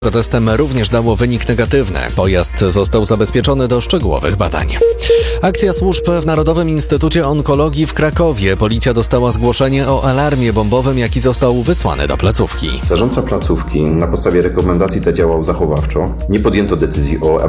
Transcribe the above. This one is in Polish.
Protestem również dało wynik negatywny. Pojazd został zabezpieczony do szczegółowych badań. Akcja służb w Narodowym Instytucie Onkologii w Krakowie. Policja dostała zgłoszenie o alarmie bombowym, jaki został wysłany do placówki. Zarządca placówki na podstawie rekomendacji zadziałał zachowawczo. Nie podjęto decyzji o